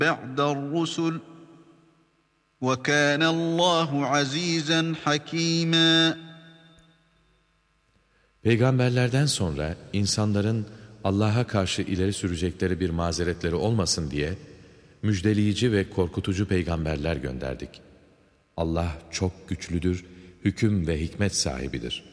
بَعْدَ الرُّسُلِ وَكَانَ اللّٰهُ عَز۪يزًا حَك۪يمًا. Peygamberlerden sonra insanların Allah'a karşı ileri sürecekleri bir mazeretleri olmasın diye müjdeleyici ve korkutucu peygamberler gönderdik. Allah çok güçlüdür, hüküm ve hikmet sahibidir.